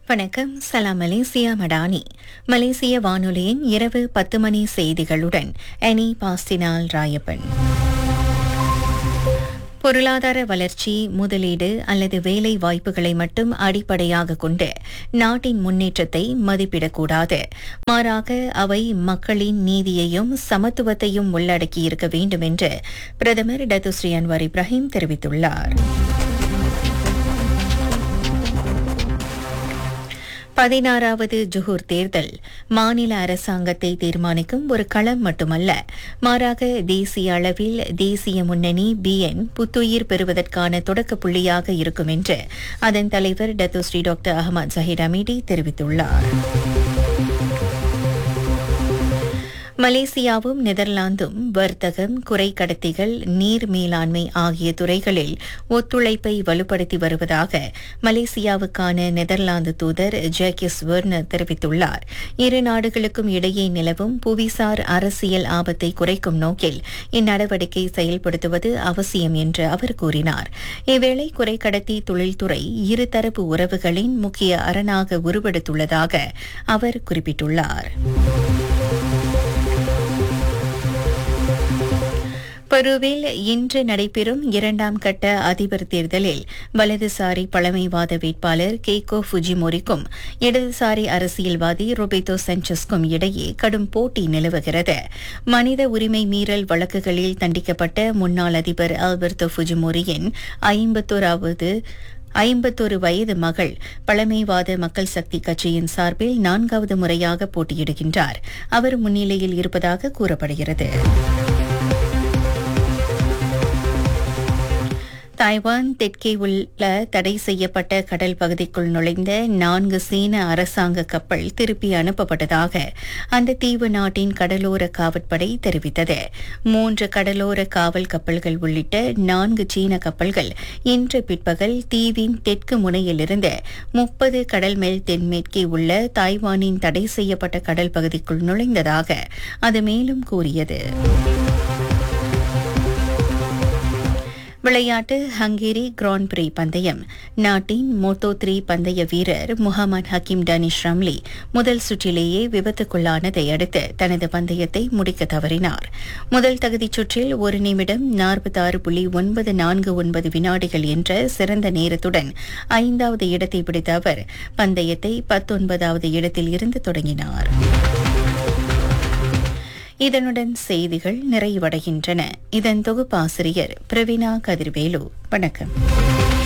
வணக்கம். சலாம் மலேசியா மடானி. மலேசிய வானொலியின் இரவு 10 மணி செய்திகளுடன் அனி பாஸ்டினால் ராயப்பன். பொருளாதார வளர்ச்சி, முதலீடு அல்லது வேலை வாய்ப்புகளை மட்டும் அடிப்படையாக கொண்டு நாட்டின் முன்னேற்றத்தை மதிப்பிடக்கூடாது. மாறாக அவை மக்களின் நீதியையும் சமத்துவத்தையும் உள்ளடக்கியிருக்க வேண்டும் என்று பிரதமர் டத்துஸ்ரீ அன்வார் இப்ராஹிம் தெரிவித்துள்ளார். 16வது ஜுஹூர் தேர்தல் மாநில அரசாங்கத்தை தீர்மானிக்கும் ஒரு களம் மட்டுமல்ல, மாறாக தேசிய அளவில் தேசிய முன்னணி பிஎன் புத்துயிர் பெறுவதற்கான தொடக்க புள்ளியாக இருக்கும் என்று அதன் தலைவர் டத்துஸ்ரீ டாக்டர் அஹமத் ஜஹீர் அமீடி தெரிவித்துள்ளார். மலேசியாவும் நெதர்லாந்தும் வர்த்தகம், குறைக்கடத்திகள், நீர் மேலாண்மை ஆகிய துறைகளில் ஒத்துழைப்பை வலுப்படுத்தி வருவதாக மலேசியாவுக்கான நெதர்லாந்து தூதர் ஜேக்கிஸ் வெர்னர் தெரிவித்துள்ளார். இரு நாடுகளுக்கும் இடையே நிலவும் புவிசார் அரசியல் ஆபத்தை குறைக்கும் நோக்கில் இந்நடவடிக்கை செயல்படுத்துவது அவசியம் என்று அவர் கூறினார். இவ்வேளை குறைக்கடத்தி தொழில்துறை இருதரப்பு உறவுகளின் முக்கிய அரணாக உருவெடுத்துள்ளதாக அவர் குறிப்பிட்டுள்ளார். பெருவில் இன்று நடைபெறும் 2ஆம் கட்ட அதிபர் தேர்தலில் வலதுசாரி பழமைவாத வேட்பாளர் கெய்கோ ஃபுஜிமோரிக்கும் இடதுசாரி அரசியல்வாதி ரொபேட்டோ சாnchez-க்கும் இடையே கடும் போட்டி நிலவுகிறது. மனித உரிமை மீறல் வழக்குகளில் தண்டிக்கப்பட்ட முன்னாள் அதிபர் ஆல்பர்டோ ஃபுஜிமோரியின் 51 வயது மகள் பழமைவாத மக்கள் சக்தி கட்சியின் சார்பில் 4வது முறையாக போட்டியிடுகின்றார். அவர் முன்னிலையில் இருப்பதாக கூறப்படுகிறது. தாய்வான் தெற்கே உள்ள தடை செய்யப்பட்ட கடல் பகுதிக்குள் நுழைந்த 4 சீன அரசாங்க கப்பல் திருப்பி அனுப்பப்பட்டதாக அந்த தீவு நாட்டின் கடலோர காவற்படை தெரிவித்தது. 3 கடலோர காவல் கப்பல்கள் உள்ளிட்ட 4 சீன கப்பல்கள் இன்று பிற்பகல் தீவின் தெற்கு முனையிலிருந்து 30 கடல் மைல் தென்மேற்கே உள்ள தாய்வானின் தடை செய்யப்பட்ட கடல் பகுதிக்குள் நுழைந்ததாக அது மேலும் கூறியது. விளையாட்டு. ஹங்கேரி கிராண்ட் பிரி பந்தயம். நாட்டின் மோட்டோ3 பந்தய வீரர் முகமது ஹக்கீம் டனிஷ் ரம்லி முதல் சுற்றிலேயே விபத்துக்குள்ளானதை அடுத்து தனது பந்தயத்தை முடிக்க தவறினார். முதல் தகுதிச் சுற்றில் 1 நிமிடம் 46.949 வினாடிகள் என்ற சிறந்த நேரத்துடன் 5வது இடத்தை பிடித்த அவர் பந்தயத்தை 19வது இடத்தில் இருந்து தொடங்கினார். இதனுடன் செய்திகள் நிறைவடைகின்றன. இதன் தொகுப்பாசிரியர் பிரவீணா கதிர்வேலு. வணக்கம்.